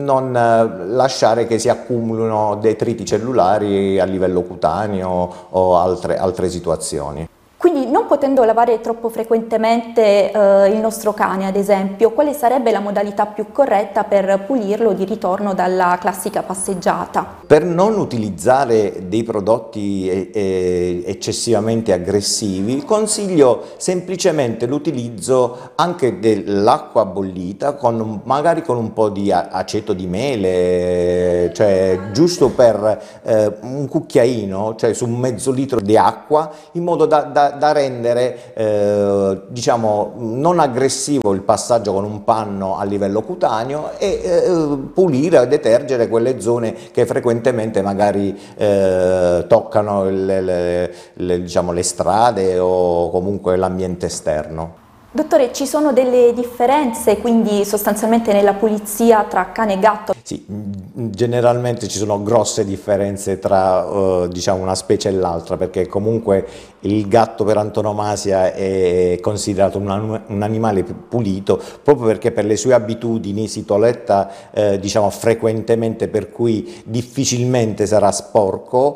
non lasciare che si accumulino detriti cellulari a livello cutaneo o altre situazioni. Quindi, non potendo lavare troppo frequentemente il nostro cane, ad esempio, quale sarebbe la modalità più corretta per pulirlo di ritorno dalla classica passeggiata? Per non utilizzare dei prodotti eccessivamente aggressivi, consiglio semplicemente l'utilizzo anche dell'acqua bollita, magari con un po' di aceto di mele, cioè giusto per un cucchiaino, cioè su un mezzo litro di acqua, in modo da rendere diciamo non aggressivo il passaggio con un panno a livello cutaneo e pulire e detergere quelle zone che frequentemente magari toccano diciamo, le strade o comunque l'ambiente esterno. Dottore, ci sono delle differenze quindi sostanzialmente nella pulizia tra cane e gatto? Sì, generalmente ci sono grosse differenze tra diciamo una specie e l'altra, perché comunque il gatto per antonomasia è considerato un animale pulito proprio perché per le sue abitudini si toiletta diciamo frequentemente, per cui difficilmente sarà sporco.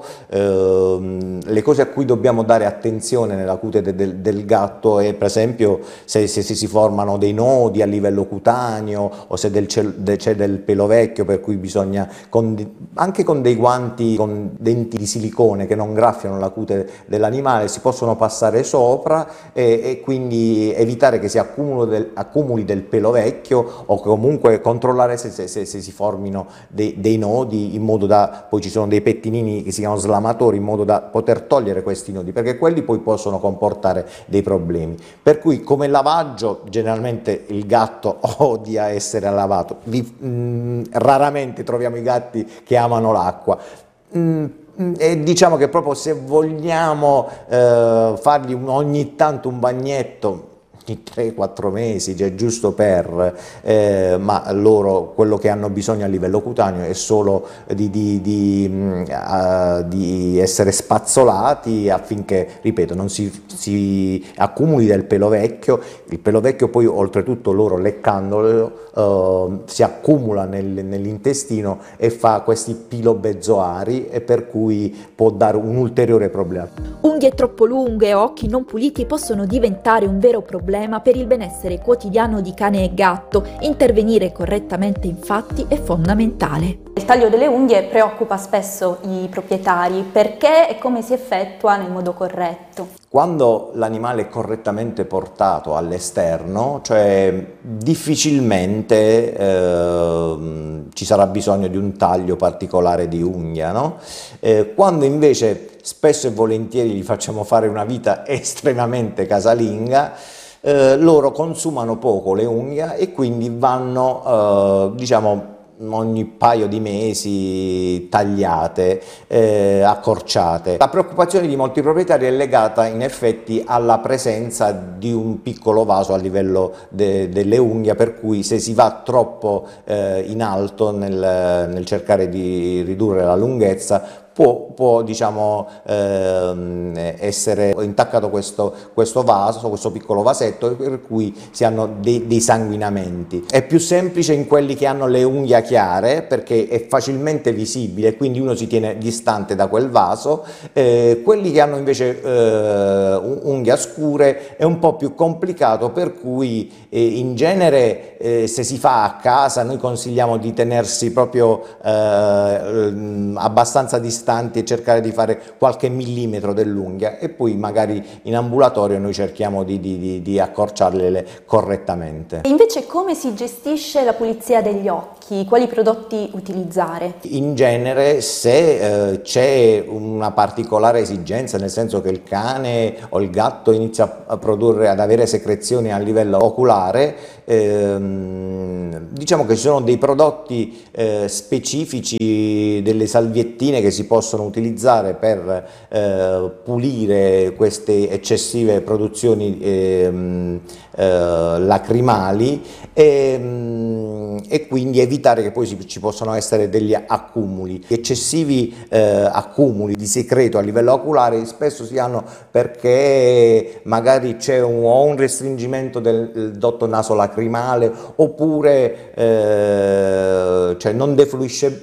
Le cose a cui dobbiamo dare attenzione nella cute del gatto è per esempio se si formano dei nodi a livello cutaneo o se c'è del pelo vecchio, per cui bisogna anche con dei guanti con denti di silicone che non graffiano la cute dell'animale, si possono passare sopra e quindi evitare che si accumuli del pelo vecchio, o comunque controllare se si formino dei nodi, in modo da, poi ci sono dei pettinini che si chiamano slamatori, in modo da poter togliere questi nodi, perché quelli poi possono comportare dei problemi. Per cui come lavaggio generalmente il gatto odia essere lavato, raramente troviamo i gatti che amano l'acqua. E diciamo che proprio se vogliamo fargli ogni tanto un bagnetto ogni 3-4 mesi, cioè giusto per, ma loro quello che hanno bisogno a livello cutaneo è solo di essere spazzolati affinché, ripeto, non si accumuli del pelo vecchio. Il pelo vecchio poi oltretutto loro leccandolo si accumula nell'intestino e fa questi pilobenzoari, e per cui può dare un ulteriore problema. Unghie troppo lunghe o occhi non puliti possono diventare un vero problema per il benessere quotidiano di cane e gatto. Intervenire correttamente infatti è fondamentale. Il taglio delle unghie preoccupa spesso i proprietari. Perché e come si effettua nel modo corretto? Quando l'animale è correttamente portato all'esterno, cioè difficilmente ci sarà bisogno di un taglio particolare di unghia, no? Quando invece spesso e volentieri gli facciamo fare una vita estremamente casalinga, loro consumano poco le unghie e quindi vanno diciamo ogni paio di mesi tagliate, accorciate. La preoccupazione di molti proprietari è legata in effetti alla presenza di un piccolo vaso a livello delle unghie, per cui se si va troppo in alto nel cercare di ridurre la lunghezza può diciamo essere intaccato questo vaso, questo piccolo vasetto, per cui si hanno dei sanguinamenti. È più semplice in quelli che hanno le unghie chiare, perché è facilmente visibile, quindi uno si tiene distante da quel vaso. Quelli che hanno invece unghie scure è un po' più complicato, per cui in genere se si fa a casa noi consigliamo di tenersi proprio abbastanza distanti e cercare di fare qualche millimetro dell'unghia, e poi magari in ambulatorio noi cerchiamo di accorciarle correttamente. E invece come si gestisce la pulizia degli occhi? Quali prodotti utilizzare? In genere se c'è una particolare esigenza, nel senso che il cane o il gatto inizia ad avere secrezioni a livello oculare, diciamo che ci sono dei prodotti specifici, delle salviettine che si possono utilizzare per pulire queste eccessive produzioni lacrimali e quindi evitare che poi ci possano essere degli accumuli. Eccessivi accumuli di secreto a livello oculare spesso si hanno perché magari c'è un restringimento del dotto nasolacrimale, oppure c'è cioè non defluisce